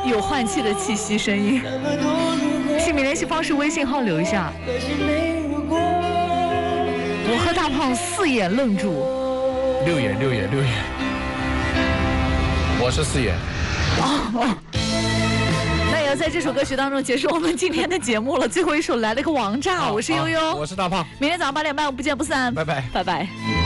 有换气的气息声音。姓名联系方式微信号留一下。我和大胖4眼愣住。 6眼，我是4眼。 那也要在这首歌曲当中结束我们今天的节目了。最后一首来了个王炸，我是悠悠， 我是大胖， 明天早上8点半不见不散， 拜拜， 拜拜。